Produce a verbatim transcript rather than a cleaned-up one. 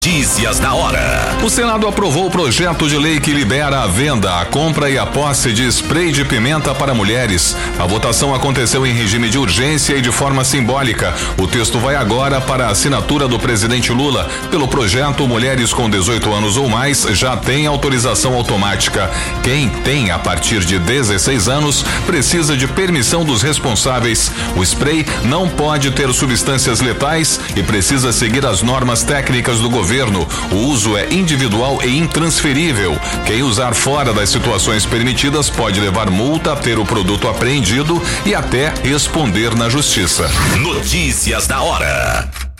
Notícias da hora. O Senado aprovou o projeto de lei que libera a venda, a compra e a posse de spray de pimenta para mulheres. A votação aconteceu em regime de urgência e de forma simbólica. O texto vai agora para a assinatura do presidente Lula. Pelo projeto, mulheres com dezoito anos ou mais já têm autorização automática. Quem tem a partir de dezesseis anos precisa de permissão dos responsáveis. O spray não pode ter substâncias letais e precisa seguir as normas técnicas do governo. O uso é individual e intransferível. Quem usar fora das situações permitidas pode levar multa, ter o produto apreendido e até responder na justiça. Notícias da hora.